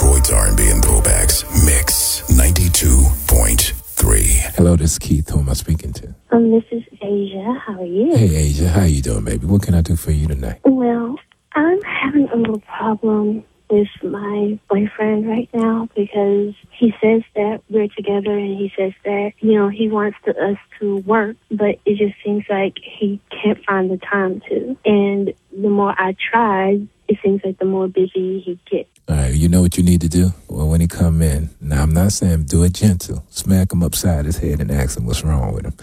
Detroit's R&B and throwbacks. Mix 92.3. Hello, this is Keith. Who am I speaking to? This is Asia. How are you? Hey, Asia. How you doing, baby? What can I do for you tonight? Well, I'm having a little problem with my boyfriend right now because he says that we're together and he says that, he wants us to work, but it just seems like he can't find the time to. And the more I try, it seems like the more busy he gets. All right, you know what you need to do? Well, when he come in, now I'm not saying do it gentle. Smack him upside his head and ask him what's wrong with him.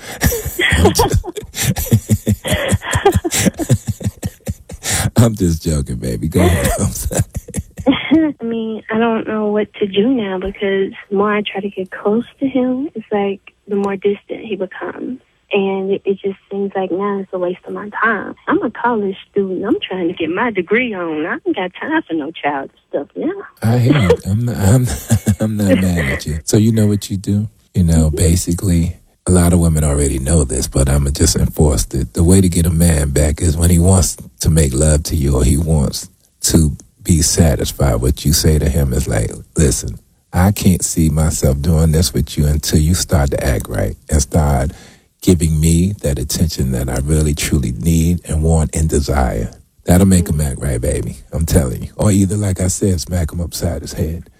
I'm just joking, baby. Go ahead. I'm sorry. I mean, I don't know what to do now because the more I try to get close to him, it's like the more distant he becomes. And it just seems like now it's a waste of my time. I'm a college student. I'm trying to get my degree on. I ain't got time for no child stuff now. I hear you. I'm not mad at you. So you know what you do? Basically, a lot of women already know this, but I'm going to just enforce it. The way to get a man back is when he wants to make love to you or he wants to be satisfied. What you say to him is like, listen, I can't see myself doing this with you until you start to act right and start giving me that attention that I really truly need and want and desire. That'll make him act right, baby. I'm telling you. Or either, like I said, smack him upside his head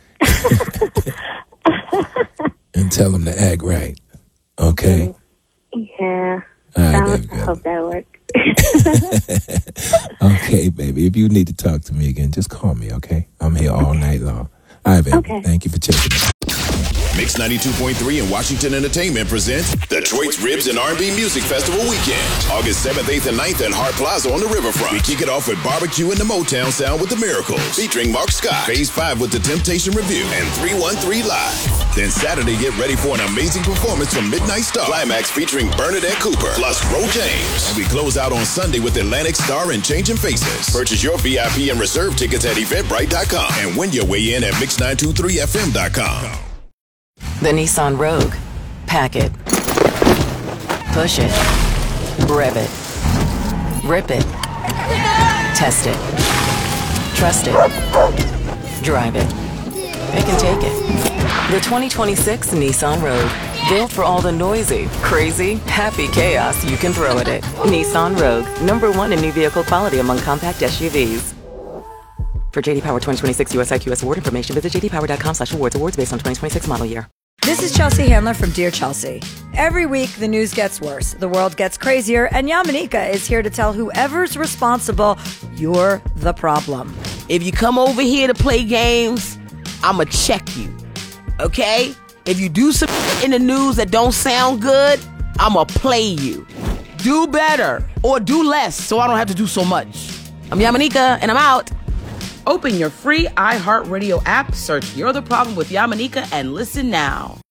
and tell him to act right. Okay? Yeah. All right, baby. I hope that works. Okay, baby. If you need to talk to me again, just call me, okay? I'm here all night long. All right, baby. Okay. Thank you for checking in. Mix 92.3 and Washington Entertainment presents Detroit's Ribs and R&B Music Festival Weekend. August 7th, 8th, and 9th at Hart Plaza on the riverfront. We kick it off with Barbecue in the Motown Sound with the Miracles, featuring Mark Scott, Phase 5 with the Temptation Review, and 313 Live. Then Saturday, get ready for an amazing performance from Midnight Star, Climax featuring Bernadette Cooper, plus Ro James. And we close out on Sunday with Atlantic Star and Changing Faces. Purchase your VIP and reserve tickets at Eventbrite.com and win your way in at Mix923FM.com. The Nissan Rogue. Pack it. Push it. Rev it. Rip it. Test it. Trust it. Drive it. It can take it. The 2026 Nissan Rogue. Built for all the noisy, crazy, happy chaos you can throw at it. Nissan Rogue. #1 in new vehicle quality among compact SUVs. For JD Power 2026 US IQS award information, visit jdpower.com/awards. Awards based on 2026 model year. This is Chelsea Handler from Dear Chelsea. Every week, the news gets worse, the world gets crazier, and Yamanika is here to tell whoever's responsible, you're the problem. If you come over here to play games, I'ma check you, okay? If you do some in the news that don't sound good, I'ma play you. Do better or do less so I don't have to do so much. I'm Yamanika, and I'm out. Open your free iHeartRadio app, search You're the Problem with Yamanika, and listen now.